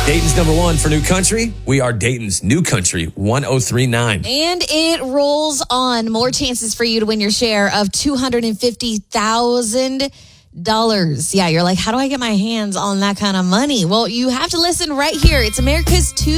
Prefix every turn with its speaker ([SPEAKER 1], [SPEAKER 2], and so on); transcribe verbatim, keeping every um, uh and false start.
[SPEAKER 1] Dayton's number one for new country. We are Dayton's new country, one oh three point nine.
[SPEAKER 2] And it rolls on. More chances for you to win your share of two hundred fifty thousand dollars. Yeah, you're like, how do I get my hands on that kind of money? Well, you have to listen right here. It's America's two